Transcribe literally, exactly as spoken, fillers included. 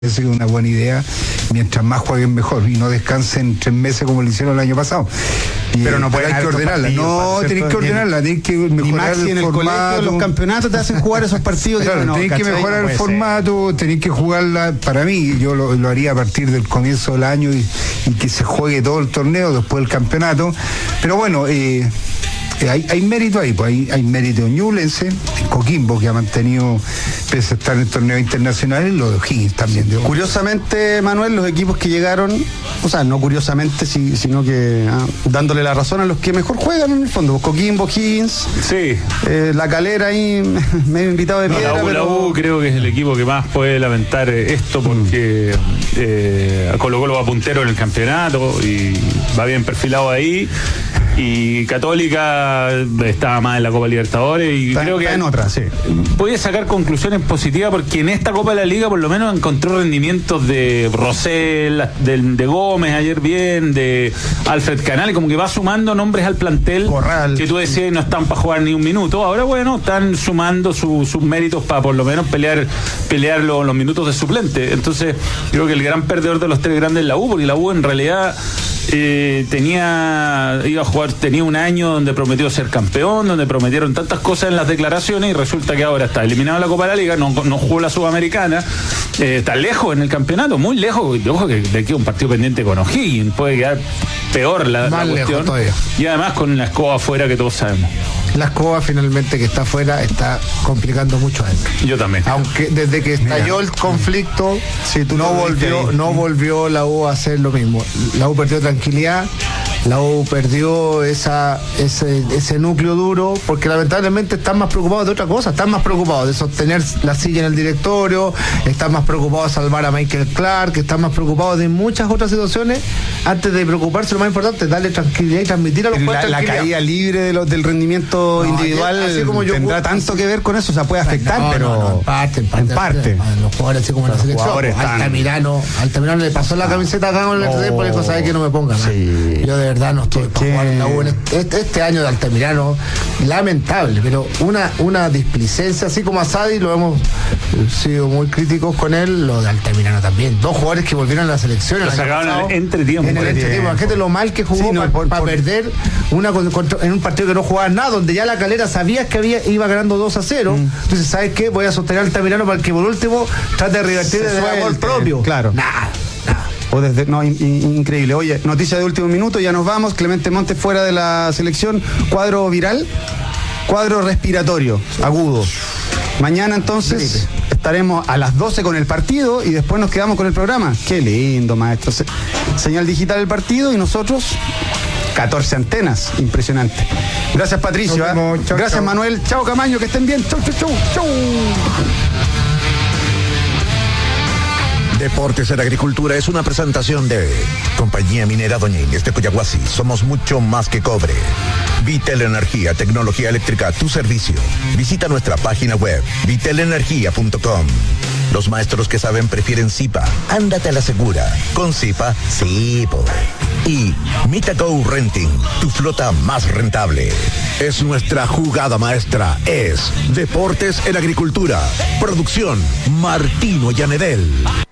Parece que es una buena idea, mientras más jueguen mejor y no descansen tres meses como lo hicieron el año pasado. Y, pero no pero hay que ordenarla, no, tenés que ordenarla, tenés que mejorar el en el formato. Colegio, los campeonatos te hacen jugar esos partidos. Claro, no, tenés que mejorar no el formato, ser. tenés que jugarla, para mí, yo lo, lo haría a partir del comienzo del año y, y que se juegue todo el torneo después del campeonato. Pero bueno, eh, Hay, hay mérito ahí, pues hay, hay mérito en Ñublense, en Coquimbo, que ha mantenido, pese a estar en torneos internacionales, lo de O'Higgins también. Digo. Curiosamente, Manuel, los equipos que llegaron, o sea, no curiosamente, si, sino que ah, dándole la razón a los que mejor juegan en el fondo, Coquimbo, O'Higgins, sí. eh, La Calera ahí, medio invitado de no, piedra. la U, pero... la U creo que es el equipo que más puede lamentar esto porque mm. eh, Colo Colo va puntero en el campeonato y va bien perfilado ahí. Y Católica estaba más en la Copa Libertadores y está, creo que está en otra, sí. Puede sacar conclusiones positivas porque en esta Copa de la Liga por lo menos encontró rendimientos de Rosell, de, de Gómez ayer bien, de Alfred Canales, como que va sumando nombres al plantel. Corral. Que tú decías no están para jugar ni un minuto. Ahora bueno, están sumando su, sus méritos para por lo menos pelear pelear los, los minutos de suplente. Entonces creo que el gran perdedor de los tres grandes es la U, porque la U en realidad Eh, tenía iba a jugar, tenía un año donde prometió ser campeón, donde prometieron tantas cosas en las declaraciones y resulta que ahora está eliminado de la Copa de la Liga, no, no jugó la Sudamericana, eh, está lejos en el campeonato, muy lejos, y ojo que de aquí un partido pendiente con O'Higgins, puede quedar peor la, la cuestión, y además con la escoba afuera que todos sabemos. La escoba finalmente que está afuera está complicando mucho a él. Yo también. Aunque desde que estalló Mira. el conflicto, sí, tú no volvió, no volvió la U a hacer lo mismo. La U perdió tranquilidad, la U perdió esa, ese, ese núcleo duro, porque lamentablemente están más preocupados de otra cosa, están más preocupados de sostener la silla en el directorio, están más preocupados de salvar a Michael Clark, están más preocupados de muchas otras situaciones, antes de preocuparse lo más importante, darle tranquilidad y transmitir a los jugadores la, la caída libre de los, del rendimiento no, individual así como yo, tendrá tanto que ver con eso, o sea, puede afectar, no, pero no, no, en parte, en parte, en parte. Los jugadores así como en la selección, Altamirano, Altamirano le pasó la camiseta acá con el oh, tiempo, le dijo, ¿sabes que no me pongan? Sí. Yo de verdad no estoy para jugar en la U. Este, este año de Altamirano, lamentable, pero una, una displicencia, así como a Sadi lo hemos sido muy críticos con él, lo de Altamirano también. Dos jugadores que volvieron a la selección. Lo sacaban en el entretiempo. En el entretiempo, imagínate lo mal que jugó sí, no, para pa perder una contra, en un partido que no jugaba nada, donde ya la Calera sabías que había iba ganando dos a cero. Mm. Entonces, ¿sabes qué? Voy a sostener a Altamirano para que por último trate de revertir desde el gol propio. Claro. Nada. O desde, no, in, in, increíble. Oye, noticia de último minuto, ya nos vamos. Clemente Montes fuera de la selección. Cuadro viral, cuadro respiratorio, agudo. Mañana entonces estaremos a las doce con el partido y después nos quedamos con el programa. Qué lindo, maestro. Se, señal digital del partido y nosotros catorce antenas, impresionante. Gracias, Patricio. ¿eh? Chau, Gracias, chau. Manuel. Chao, Camaño, que estén bien. Chau, chau, chau, chau. Deportes en Agricultura es una presentación de Compañía Minera Doña Inés de Coyahuasi. Somos mucho más que cobre. Vitel Energía, tecnología eléctrica, tu servicio. Visita nuestra página web, vitel energía punto com. Los maestros que saben prefieren Zipa. Ándate a la segura. Con Zipa, sí, pobre. Y Mitago Renting, tu flota más rentable. Es nuestra jugada maestra. Es Deportes en Agricultura. Producción, Martino Llanedel.